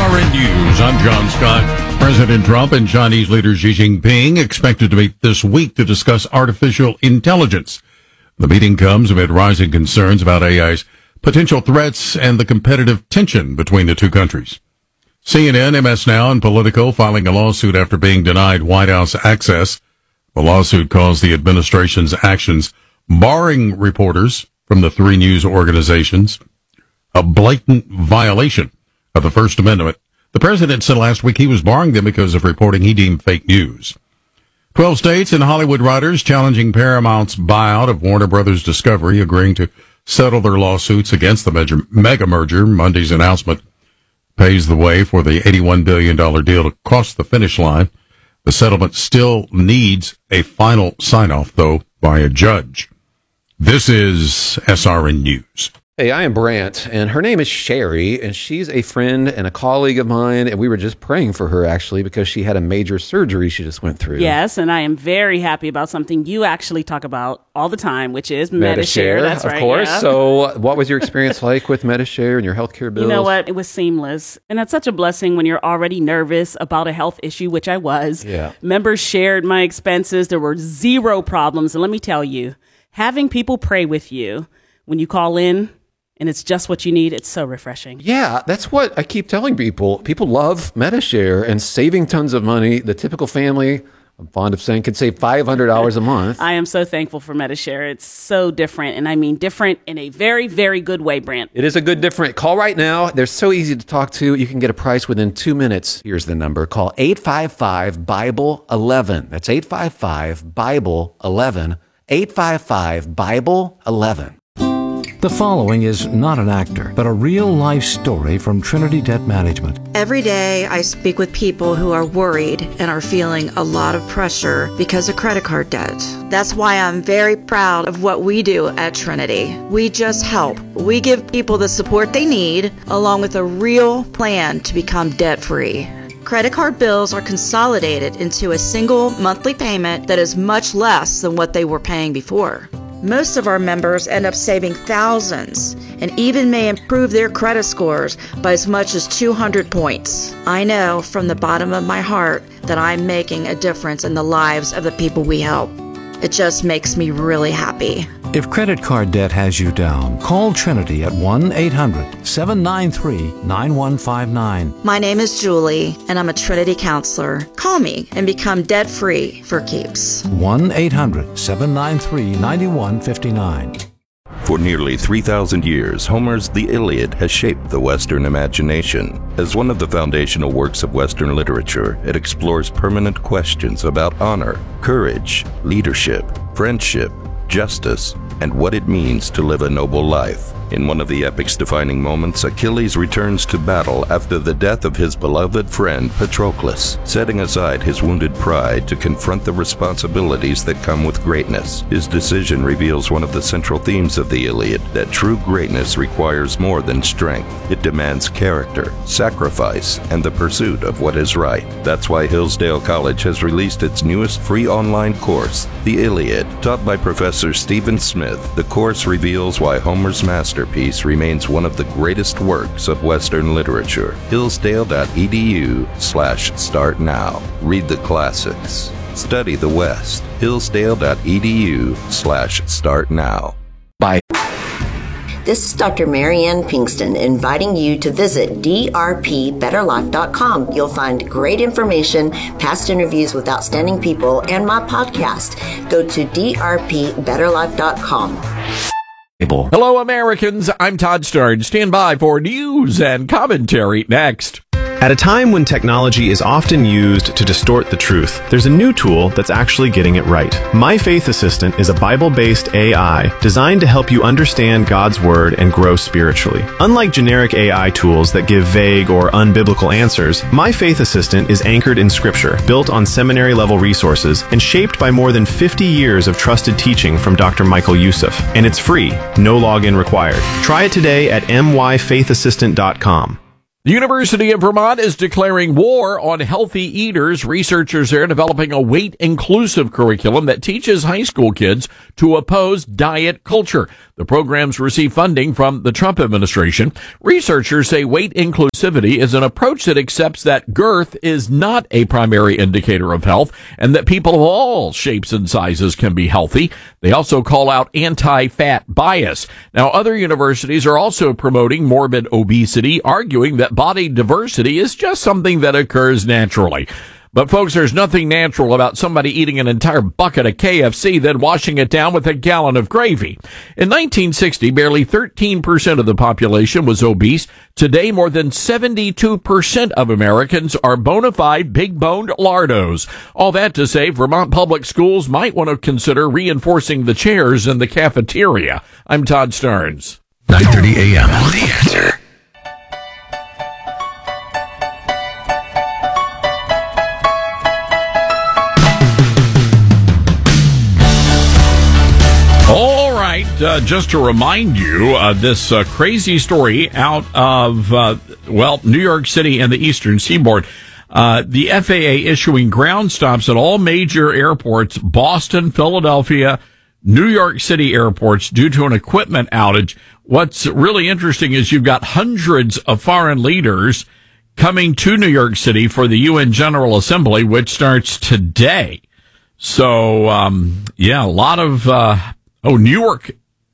SRN News, I'm John Scott. President Trump and Chinese leader Xi Jinping expected to meet this week to discuss artificial intelligence. The meeting comes amid rising concerns about AI's potential threats and the competitive tension between the two countries. CNN, MS Now, and Politico filing a lawsuit after being denied White House access. The lawsuit calls the administration's actions barring reporters from the three news organizations a blatant violation of the First Amendment. The president said last week he was barring them because of reporting he deemed fake news. 12 states and Hollywood writers challenging Paramount's buyout of Warner Brothers Discovery, agreeing to settle their lawsuits against the mega merger. Monday's announcement paves the way for the $81 billion deal to cross the finish line. The settlement still needs a final sign-off, though, by a judge. This is SRN News. Hey, I am Brant, and her name is Sherry, and she's a friend and a colleague of mine, and we were just praying for her, actually, because she had a major surgery she just went through. Yes, and I am very happy about something you actually talk about all the time, which is Medi-Share. That's right, of course. Yeah. So what was your experience like with Medi-Share and your healthcare bills? You know what? It was seamless, and that's such a blessing when you're already nervous about a health issue, which I was. Yeah. Members shared my expenses. There were zero problems, and let me tell you, having people pray with you when you call in, and it's just what you need. It's so refreshing. Yeah, that's what I keep telling people. People love Medi-Share and saving tons of money. The typical family, I'm fond of saying, could save $500 a month. I am so thankful for Medi-Share. It's so different, and I mean different in a very, very good way, Brant. It is a good different. Call right now. They're so easy to talk to. You can get a price within 2 minutes. Here's the number. Call 855-BIBLE-11. That's 855-BIBLE-11. 855-BIBLE-11. The following is not an actor, but a real-life story from Trinity Debt Management. Every day, I speak with people who are worried and are feeling a lot of pressure because of credit card debt. That's why I'm very proud of what we do at Trinity. We just help. We give people the support they need, along with a real plan to become debt-free. Credit card bills are consolidated into a single monthly payment that is much less than what they were paying before. Most of our members end up saving thousands and even may improve their credit scores by as much as 200 points. I know from the bottom of my heart that I'm making a difference in the lives of the people we help. It just makes me really happy. If credit card debt has you down, call Trinity at 1-800-793-9159. My name is Julie, and I'm a Trinity counselor. Call me and become debt-free for keeps. 1-800-793-9159. For nearly 3,000 years, Homer's The Iliad has shaped the Western imagination. As one of the foundational works of Western literature, it explores permanent questions about honor, courage, leadership, friendship, justice, and what it means to live a noble life. In one of the epic's defining moments, Achilles returns to battle after the death of his beloved friend Patroclus, setting aside his wounded pride to confront the responsibilities that come with greatness. His decision reveals one of the central themes of the Iliad, that true greatness requires more than strength. It demands character, sacrifice, and the pursuit of what is right. That's why Hillsdale College has released its newest free online course, The Iliad. Taught by Professor Stephen Smith, the course reveals why Homer's masterpiece remains one of the greatest works of Western literature. Hillsdale.edu/start now. Read the classics. Study the West. Hillsdale.edu/start now. Bye. This is Dr. Marianne Pinkston inviting you to visit drpbetterlife.com. You'll find great information, past interviews with outstanding people, and my podcast. Go to drpbetterlife.com. Hello, Americans. I'm Todd Stern. Stand by for news and commentary next. At a time when technology is often used to distort the truth, there's a new tool that's actually getting it right. My Faith Assistant is a Bible-based AI designed to help you understand God's Word and grow spiritually. Unlike generic AI tools that give vague or unbiblical answers, My Faith Assistant is anchored in Scripture, built on seminary-level resources, and shaped by more than 50 years of trusted teaching from Dr. Michael Youssef. And it's free, no login required. Try it today at myfaithassistant.com. The University of Vermont is declaring war on healthy eaters. Researchers are developing a weight-inclusive curriculum that teaches high school kids to oppose diet culture. The programs receive funding from the Trump administration. Researchers say weight inclusivity is an approach that accepts that girth is not a primary indicator of health and that people of all shapes and sizes can be healthy. They also call out anti-fat bias. Now, other universities are also promoting morbid obesity, arguing that body diversity is just something that occurs naturally. But folks, there's nothing natural about somebody eating an entire bucket of KFC, then washing it down with a gallon of gravy. In 1960, barely 13% of the population was obese. Today, more than 72% of Americans are bona fide big-boned lardos. All that to say, Vermont Public Schools might want to consider reinforcing the chairs in the cafeteria. I'm Todd Starnes. 9:30 a.m. The Answer. Just to remind you, this crazy story out of, New York City and the Eastern Seaboard. The FAA issuing ground stops at all major airports, Boston, Philadelphia, New York City airports, due to an equipment outage. What's really interesting is you've got hundreds of foreign leaders coming to New York City for the UN General Assembly, which starts today. So, a lot of, New York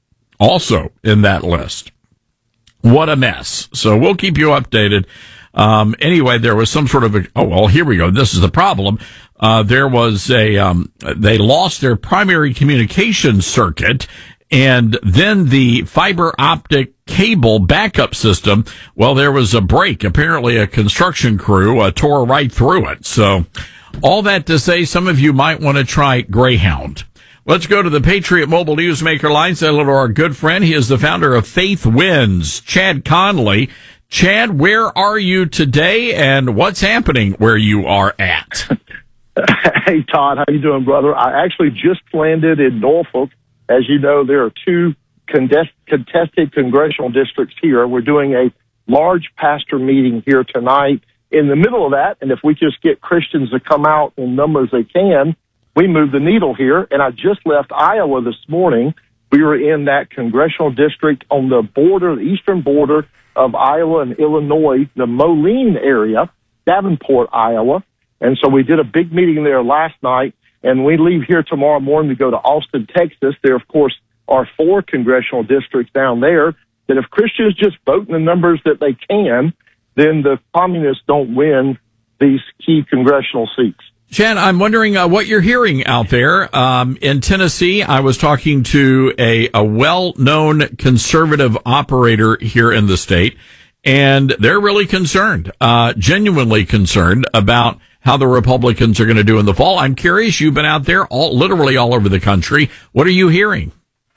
also in that list. What a mess. So we'll keep you updated. Anyway, there was some sort of here we go. This is the problem. There was they lost their primary communication circuit, and then the fiber optic cable backup system, there was a break. Apparently a construction crew tore right through it. So all that to say, some of you might want to try Greyhound. Let's go to the Patriot Mobile Newsmaker line. Say hello to our good friend. He is the founder of Faith Wins, Chad Conley. Chad, where are you today, and what's happening where you are at? Hey, Todd, how you doing, brother? I actually just landed in Norfolk. As you know, there are two contested congressional districts here. We're doing a large pastor meeting here tonight. In the middle of that, and if we just get Christians to come out in numbers they can, we move the needle here. And I just left Iowa this morning. We were in that congressional district on the border, the eastern border of Iowa and Illinois, the Moline area, Davenport, Iowa. And so we did a big meeting there last night, and we leave here tomorrow morning to go to Austin, Texas. There, of course, are 4 congressional districts down there that if Christians just vote in the numbers that they can, then the communists don't win these key congressional seats. Chad, I'm wondering what you're hearing out there. In Tennessee, I was talking to a well-known conservative operator here in the state, and they're really concerned, genuinely concerned about how the Republicans are going to do in the fall. I'm curious, you've been out there literally all over the country. What are you hearing?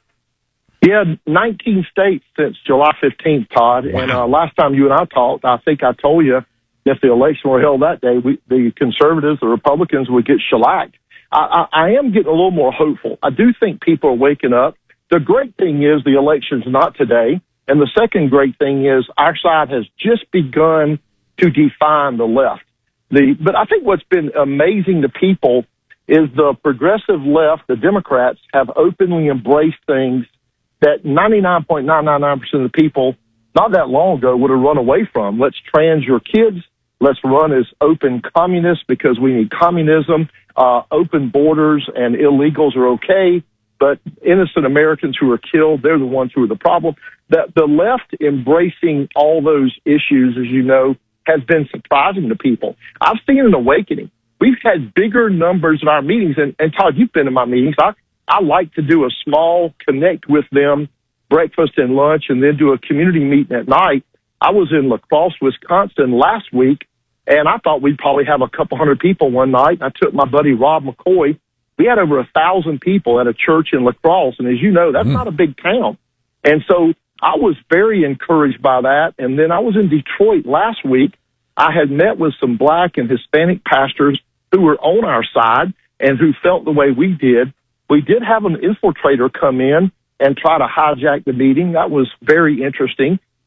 Yeah, 19 states since July 15th, Todd. Wow. And last time you and I talked, I think I told you if the election were held that day, the conservatives, the Republicans, would get shellacked. I am getting a little more hopeful. I do think people are waking up. The great thing is the election's not today. And the second great thing is our side has just begun to define the left. But I think what's been amazing to people is the progressive left, the Democrats, have openly embraced things that 99.999% of the people not that long ago would have run away from. Let's trans your kids. Let's run as open communists because we need communism. Open borders and illegals are okay, but innocent Americans who are killed, they're the ones who are the problem. The left embracing all those issues, as you know, has been surprising to people. I've seen an awakening. We've had bigger numbers in our meetings, and Todd, you've been in my meetings. I like to do a small connect with them, breakfast and lunch, and then do a community meeting at night. I was in La Crosse, Wisconsin last week, and I thought we'd probably have a couple hundred people one night. I took my buddy Rob McCoy. We had over 1,000 people at a church in La Crosse, and as you know, that's not a big town. And so I was very encouraged by that. And then I was in Detroit last week. I had met with some Black and Hispanic pastors who were on our side and who felt the way we did. We did have an infiltrator come in and try to hijack the meeting. That was very interesting.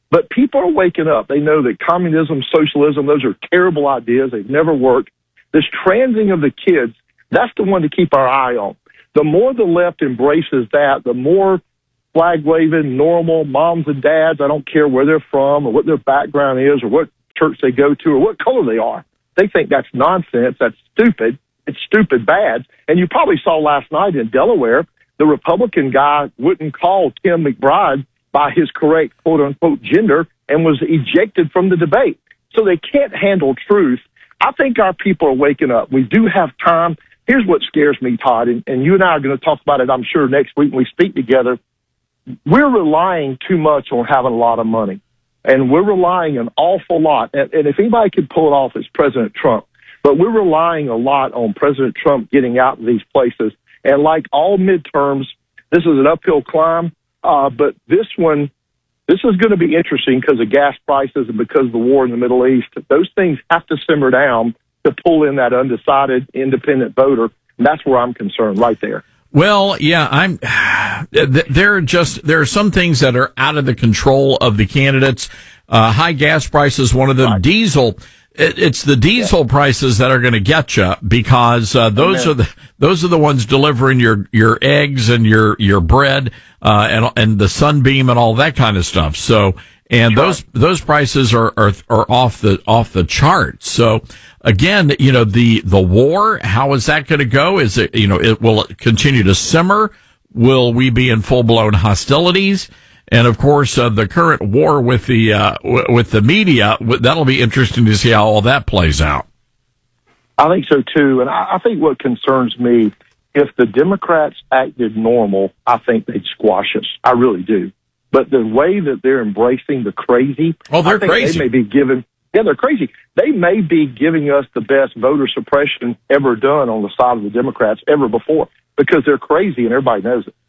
But people are waking up. They know that communism, socialism, those are terrible ideas. They've never worked. This transing of the kids, that's the one to keep our eye on. The more the left embraces that, the more flag-waving, normal moms and dads, I don't care where they're from or what their background is or what church they go to or what color they are. They think that's nonsense. That's stupid. It's stupid bad. And you probably saw last night in Delaware, the Republican guy wouldn't call Tim McBride by his correct quote-unquote gender and was ejected from the debate. So they can't handle truth. I think our people are waking up. We do have time. Here's what scares me, Todd, and you and I are going to talk about it, I'm sure, next week when we speak together. We're relying too much on having a lot of money, and we're relying an awful lot. And if anybody could pull it off, it's President Trump. But we're relying a lot on President Trump getting out of these places. And like all midterms, this is an uphill climb. But this one, this is going to be interesting because of gas prices and because of the war in the Middle East. Those things have to simmer down to pull in that undecided independent voter. And that's where I'm concerned right there. Well, yeah, there are some things that are out of the control of the candidates. High gas prices, one of them. Right. Diesel. It's the diesel prices that are going to get you because those are the ones delivering your eggs and your bread and the Sunbeam and all that kind of stuff. So those prices are off the charts. So again, the war, how is that going to go? Is it will it continue to simmer? Will we be in full blown hostilities? And of course, the current war with the media, that'll be interesting to see how all that plays out. I think so too. And I think what concerns me, if the Democrats acted normal, I think they'd squash us. I really do. But the way that they're embracing the crazy, they're crazy. They may be they're crazy. They may be giving us the best voter suppression ever done on the side of the Democrats ever before because they're crazy and everybody knows it.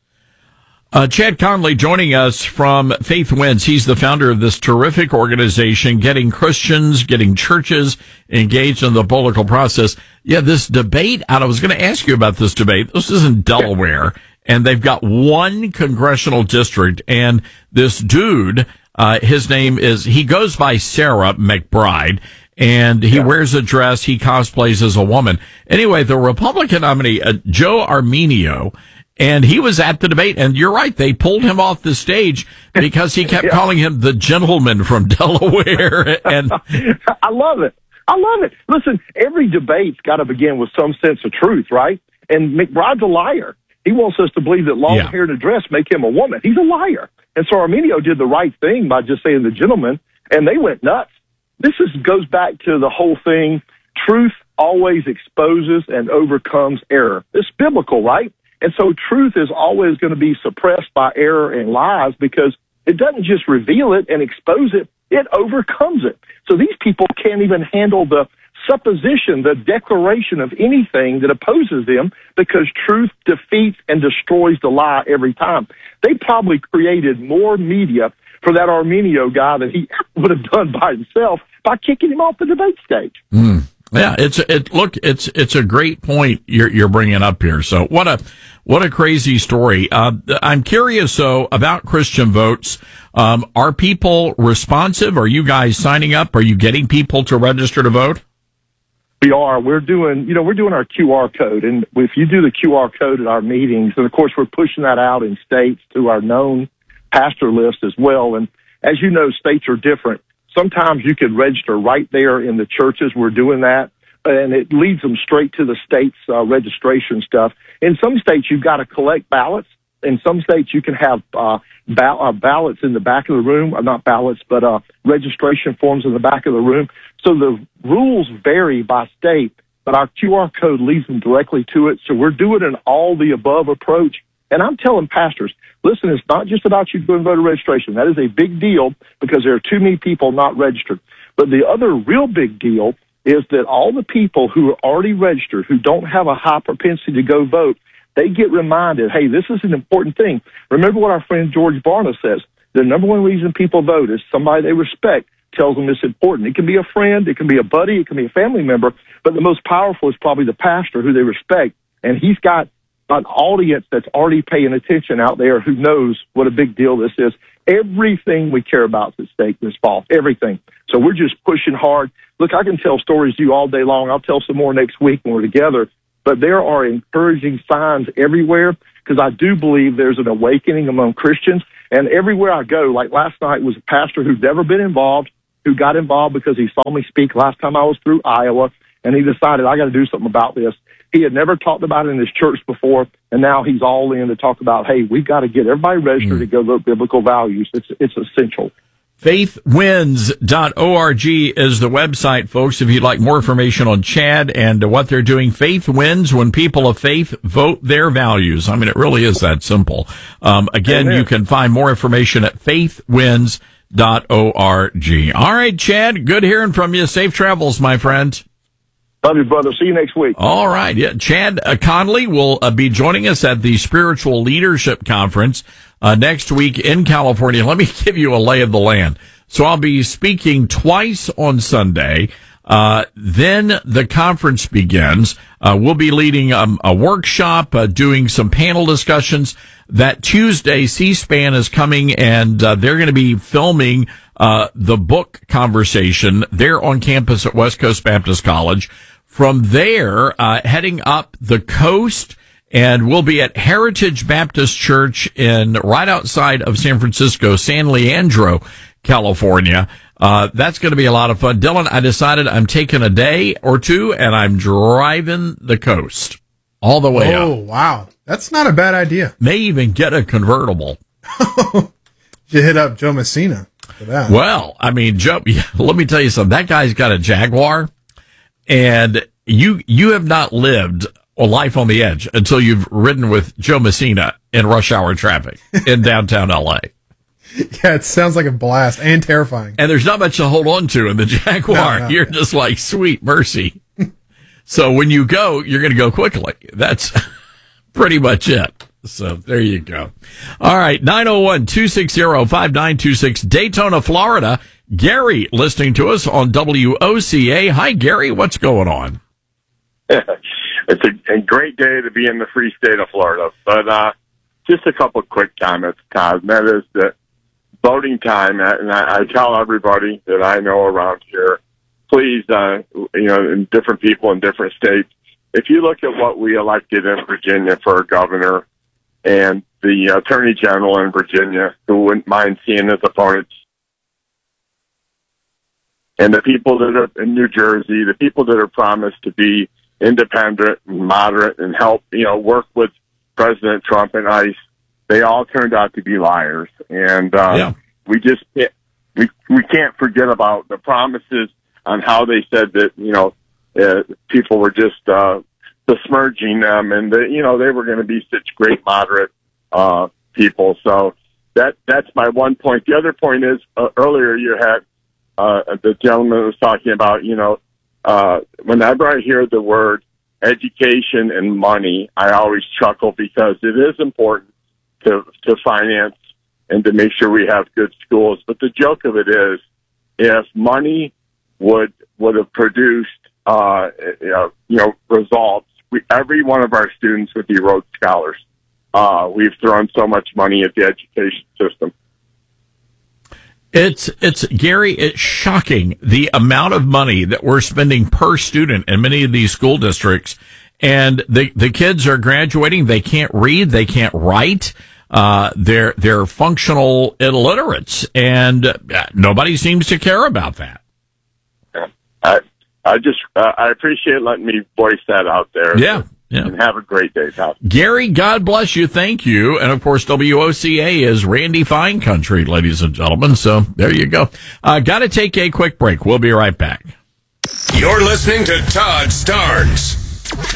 Chad Conley joining us from Faith Wins. He's the founder of this terrific organization, getting Christians, getting churches engaged in the political process. Yeah, this debate, I was going to ask you about this debate. This is in Delaware, and they've got one congressional district, and this dude, his name he goes by Sarah McBride, and he wears a dress, he cosplays as a woman. Anyway, the Republican nominee, Joe Armenio, and he was at the debate, and you're right, they pulled him off the stage because he kept calling him the gentleman from Delaware. And I love it. Listen, every debate's got to begin with some sense of truth, right? And McBride's a liar. He wants us to believe that long hair and a dress make him a woman. He's a liar. And so Armenio did the right thing by just saying the gentleman, and they went nuts. This goes back to the whole thing. Truth always exposes and overcomes error. It's biblical, right? And so truth is always going to be suppressed by error and lies because it doesn't just reveal it and expose it, it overcomes it. So these people can't even handle the supposition, the declaration of anything that opposes them because truth defeats and destroys the lie every time. They probably created more media for that Armenio guy than he would have done by himself by kicking him off the debate stage. Yeah, it's a great point you're bringing up here. So what a crazy story. I'm curious though about Christian votes. Are people responsive? Are you guys signing up? Are you getting people to register to vote? We are. We're doing our QR code, and if you do the QR code at our meetings, and of course we're pushing that out in states to our known pastor list as well. And as you know, states are different. Sometimes you can register right there in the churches. We're doing that, and it leads them straight to the state's registration stuff. In some states, you've got to collect ballots. In some states, you can have ballots in the back of the room. Not ballots, but registration forms in the back of the room. So the rules vary by state, but our QR code leads them directly to it. So we're doing an all-the-above approach. And I'm telling pastors, listen, it's not just about you doing voter registration. That is a big deal because there are too many people not registered. But the other real big deal is that all the people who are already registered, who don't have a high propensity to go vote, they get reminded, hey, this is an important thing. Remember what our friend George Barna says. The number one reason people vote is somebody they respect tells them it's important. It can be a friend, it can be a buddy, it can be a family member, but the most powerful is probably the pastor who they respect. And he's got an audience that's already paying attention out there who knows what a big deal this is. Everything we care about is at stake this fall. Everything. So we're just pushing hard. Look, I can tell stories to you all day long. I'll tell some more next week when we're together. But there are encouraging signs everywhere, because I do believe there's an awakening among Christians. And everywhere I go, like last night was a pastor who'd never been involved, who got involved because he saw me speak last time I was through Iowa, and he decided, I got to do something about this. He had never talked about it in his church before, and now he's all in to talk about, hey, we've got to get everybody registered to go to biblical values. It's essential. Faithwins.org is the website, folks, if you'd like more information on Chad and what they're doing. Faith wins when people of faith vote their values. I mean, it really is that simple. Again, you can find more information at faithwins.org. All right, Chad, good hearing from you. Safe travels, my friend. Love you, brother. See you next week. All right. Yeah. Chad Conley will be joining us at the Spiritual Leadership Conference next week in California. Let me give you a lay of the land. So I'll be speaking twice on Sunday. Then the conference begins. We'll be leading a workshop, doing some panel discussions. That Tuesday, C-SPAN is coming, and they're going to be filming the book conversation there on campus at West Coast Baptist College. From there, heading up the coast, and we'll be at Heritage Baptist Church right outside of San Francisco, San Leandro, California. That's going to be a lot of fun. Dylan, I decided I'm taking a day or two, and I'm driving the coast all the way up. Oh, wow. That's not a bad idea. May even get a convertible. You hit up Joe Messina for that. Well, I mean, Joe, let me tell you something. That guy's got a Jaguar, and you have not lived a life on the edge until you've ridden with Joe Messina in rush hour traffic in downtown L.A. Yeah, it sounds like a blast and terrifying. And there's not much to hold on to in the Jaguar. No. You're just like, sweet mercy. So when you go, you're going to go quickly. That's pretty much it. So there you go. All right, 901-260-5926, Daytona, Florida. Gary listening to us on WOCA. Hi, Gary. What's going on? It's a great day to be in the free state of Florida. But just a couple quick comments, Todd. And that is that voting time, and I tell everybody that I know around here, please, and different people in different states, if you look at what we elected in Virginia for a governor and the attorney general in Virginia, who wouldn't mind seeing his opponents, and the people that are in New Jersey, the people that are promised to be independent and moderate and help, work with President Trump and ICE, they all turned out to be liars. And we just we can't forget about the promises on how they said that, people were just besmirching them, and that, they were going to be such great moderate people. So that's my one point. The other point is, earlier you had the gentleman was talking about, whenever I hear the word education and money, I always chuckle, because it is important to finance and to make sure we have good schools. But the joke of it is, if money would have produced, results, every one of our students would be Rhodes Scholars. We've thrown so much money at the education system. It's Gary, it's shocking the amount of money that we're spending per student in many of these school districts. And the kids are graduating. They can't read. They can't write. They're functional illiterates, and nobody seems to care about that. I appreciate letting me voice that out there. Yeah. And have a great day, Todd. Gary, God bless you. Thank you. And of course, WOCA is Randy Fine Country, ladies and gentlemen. So there you go. Got to take a quick break. We'll be right back. You're listening to Todd Starnes.